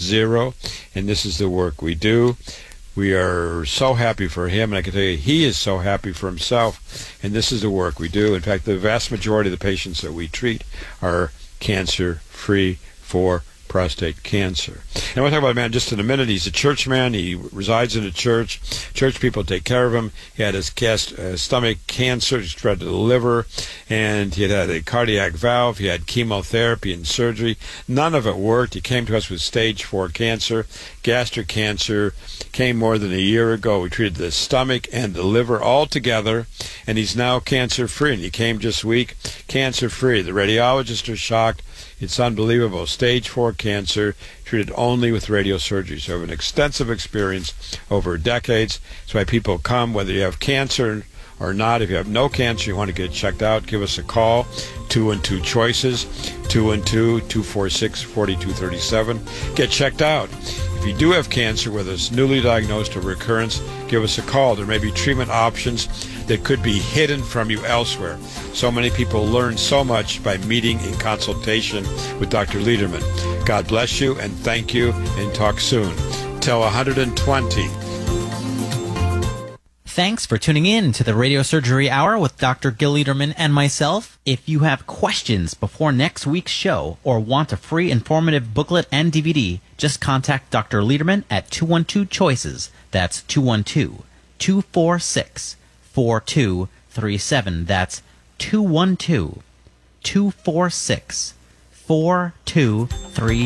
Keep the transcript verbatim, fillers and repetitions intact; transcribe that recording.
zero, and this is the work we do. We are so happy for him, and I can tell you he is so happy for himself, and this is the work we do. In fact, the vast majority of the patients that we treat are cancer-free for prostate cancer. And I want to talk about a man just in a minute. He's a church man. He resides in a church. Church people take care of him. He had his cast, uh, stomach cancer, spread to the liver, and he had had a cardiac valve. He had chemotherapy and surgery. None of it worked. He came to us with stage four cancer, gastric cancer. Came more than a year ago. We treated the stomach and the liver all together, and he's now cancer-free. And he came just week, cancer-free. The radiologists are shocked. It's unbelievable. Stage four cancer, treated only with radiosurgery. So I have an extensive experience over decades. That's why people come, whether you have cancer or not. If you have no cancer, you want to get checked out, give us a call, two one two choices, two one two, two four six, four two three seven. Get checked out. If you do have cancer, whether it's newly diagnosed or recurrence, give us a call. There may be treatment options that could be hidden from you elsewhere. So many people learn so much by meeting in consultation with Doctor Lederman. God bless you, and thank you, and talk soon. Till one hundred twenty. Thanks for tuning in to the Radio Surgery Hour with Doctor Gil Lederman and myself. If you have questions before next week's show or want a free informative booklet and D V D, just contact Doctor Lederman at two one two choices. That's two one two, two four six, four two three seven. That's two one two, two four six, four two three seven.